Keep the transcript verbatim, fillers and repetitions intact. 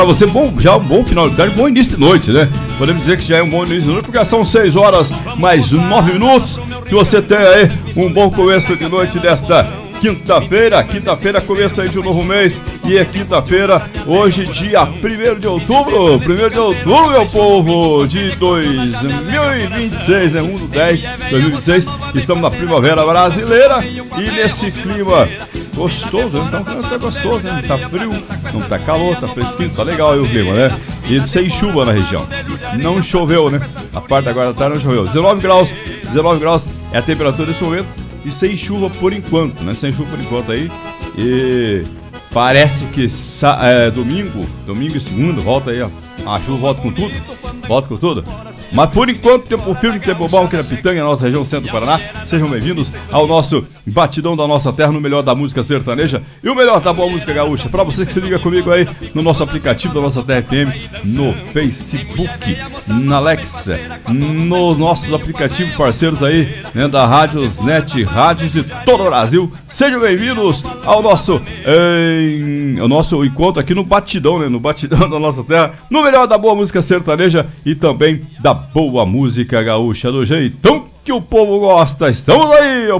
Para você, bom, já um bom final de tarde, bom início de noite, né? Podemos dizer que já é um bom início de noite, porque são seis horas mais nove minutos. Que você tenha aí um bom começo de noite desta quinta-feira. Quinta-feira, começo aí de um novo mês. E é quinta-feira, hoje, dia primeiro de outubro. primeiro de outubro, meu povo, de dois mil e vinte e seis, né? um do dez de dois mil e vinte e seis. Estamos na primavera brasileira. E nesse clima gostoso, né? Então tá gostoso, né? Não tá frio, não tá calor, tá fresquinho, tá legal aí o clima, né? E sem chuva na região. Não choveu, né? A parte agora da tarde não choveu. dezenove graus, dezenove graus é a temperatura desse momento. E sem chuva por enquanto, né? Sem chuva por enquanto aí. E parece que é, domingo, domingo e segunda, volta aí, ó. A chuva volta com tudo. Volta com tudo. Mas por enquanto, tempo firme, tempo bom aqui na Pitanha, nossa região centro do Paraná. Sejam bem-vindos ao nosso batidão da nossa terra, no melhor da música sertaneja e o melhor da boa música gaúcha. Pra você que se liga comigo aí no nosso aplicativo da nossa Terra F M, no Facebook, na Alexa, nos nossos aplicativos parceiros aí, né, da Rádios Net, rádios de todo o Brasil. Sejam bem-vindos ao nosso, em, ao nosso encontro aqui no batidão, né, no batidão da nossa terra, no melhor da boa música sertaneja e também da boa música gaúcha, do jeitão que o povo gosta. Estamos aí,